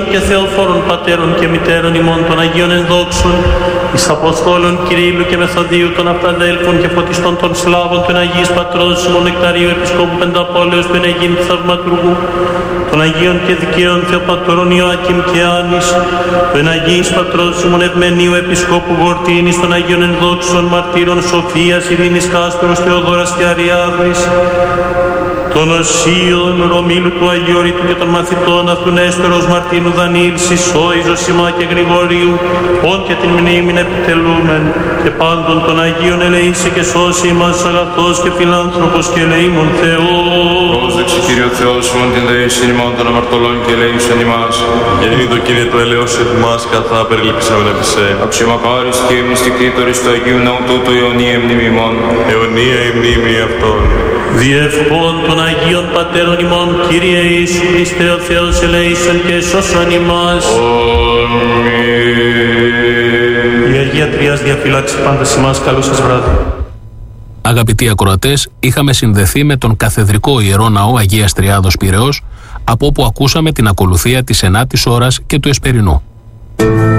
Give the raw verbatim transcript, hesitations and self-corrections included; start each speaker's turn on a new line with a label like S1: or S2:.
S1: και Θεοφόρων πατέρων και μητέρων ημών των Αγίων Ενδόξων, εις Αποστόλων Κυρίλλου και Μεθοδίου των Αυταδέλφων και Φωτιστών των Σλάβων, των Αγίης Πατρός Σιμών Νεκταρίου Επισκόπου Πενταπόλεως, του Ενεγίνη Θαυματουργού, των Αγίων και Δικαίων Θεοπατώρων Ιωάκημ και Άνης, του Εναγίης Πατρός Σιμών Ευμενίου Επισκόπου Γορτίνης, των Αγίων Ενδόξων Μαρτύρων Σοφίας, Ειρήνης Κάστρος, Θεοδόρας και Αριάδνης, των Οσίων Ρωμήλου του Αγιορείτου και των μαθητών αυτού Νέστορος Μαρτίνου Δανίλ, Σισόη, Ζωσιμά και Γρηγορίου, όν και την μνήμην επιτελούμεν, και πάντων των Αγίων ελεήσει και σώσει ημάς αγαθός και φιλάνθρωπος και ελεήμων Θεός.
S2: Πρόσδεξε Κύριο Θεός μου την δεήσιν ημών των αμαρτωλών και ελεήσιν ημάς.
S3: Γεννή το Κύριε του ελεός ετοιμάς καθά περιλήψαμεν επί σε.
S2: Αξιομακάρις και μυστικτήτορης του Αγίου Ναού τούτου αιωνία μνήμη ημών.
S3: Αιωνία η μνήμη αυτών.
S1: Διευχών των Αγίων Πατέρων ημών, Κύριε Ιησού Χριστέ ο Θεός ελεήσον και σώσον ημάς.
S2: Αμήν.
S1: Η Αγία Τριάς διαφυλάξει πάντας ημάς. Καλό σας βράδυ.
S4: Αγαπητοί ακροατές, είχαμε συνδεθεί με τον Καθεδρικό Ιερό Ναό Αγίας Τριάδος Πειραιώς, από όπου ακούσαμε την ακολουθία της ενάτης ώρας και του Εσπερινού.